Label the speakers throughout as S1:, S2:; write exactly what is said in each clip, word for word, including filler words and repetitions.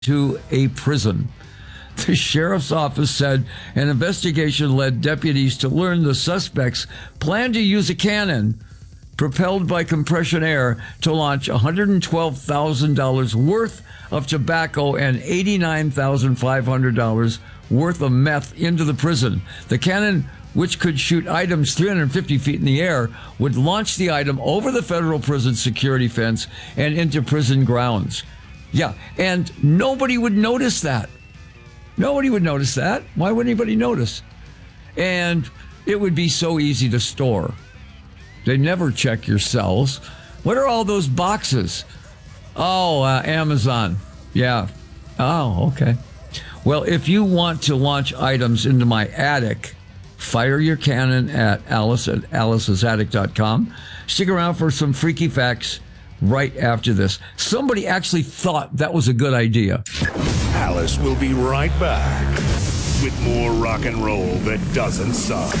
S1: to a prison. The sheriff's office said an investigation led deputies to learn the suspects planned to use a cannon propelled by compression air to launch one hundred twelve thousand dollars worth of tobacco and eighty-nine thousand five hundred dollars worth of meth into the prison. The cannon, which could shoot items three hundred fifty feet in the air, would launch the item over the federal prison security fence and into prison grounds. Yeah, and nobody would notice that. Nobody would notice that. Why would anybody notice? And it would be so easy to store. They never check your cells. What are all those boxes? Oh, uh, Amazon. Yeah. Oh, okay. Well, if you want to launch items into my attic, fire your cannon at Alice at alice's attic dot com. Stick around for some freaky facts right after this. Somebody actually thought that was a good idea.
S2: Alice will be right back with more rock and roll that doesn't suck.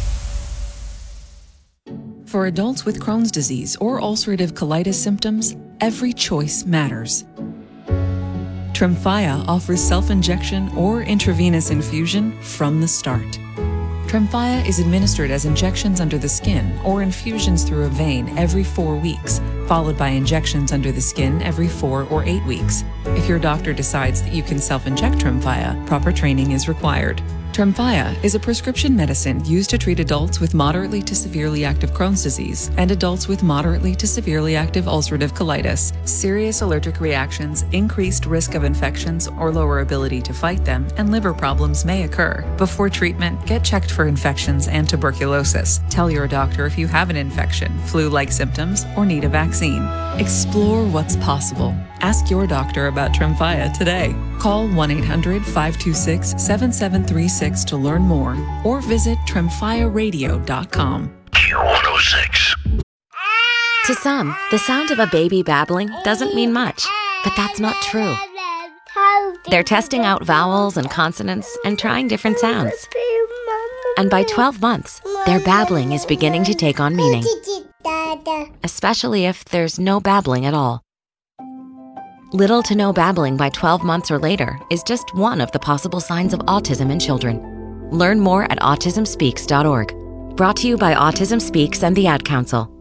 S3: For adults with Crohn's disease or ulcerative colitis symptoms, every choice matters. Tremfya offers self-injection or intravenous infusion from the start. Tremfya is administered as injections under the skin or infusions through a vein every four weeks, followed by injections under the skin every four or eight weeks. If your doctor decides that you can self-inject Tremfya, proper training is required. Tremfya is a prescription medicine used to treat adults with moderately to severely active Crohn's disease and adults with moderately to severely active ulcerative colitis. Serious allergic reactions, increased risk of infections or lower ability to fight them, and liver problems may occur. Before treatment, get checked for infections and tuberculosis. Tell your doctor if you have an infection, flu-like symptoms, or need a vaccine. Explore what's possible. Ask your doctor about Tremfya today. Call one eight hundred five two six seven seven three six to learn more or visit tremfya radio dot com.
S2: Q one oh six.
S4: To some, the sound of a baby babbling doesn't mean much, but that's not true. They're testing out vowels and consonants and trying different sounds. And by twelve months, their babbling is beginning to take on meaning, especially if there's no babbling at all. Little to no babbling by twelve months or later is just one of the possible signs of autism in children. Learn more at autism speaks dot org. Brought to you by Autism Speaks and the Ad Council.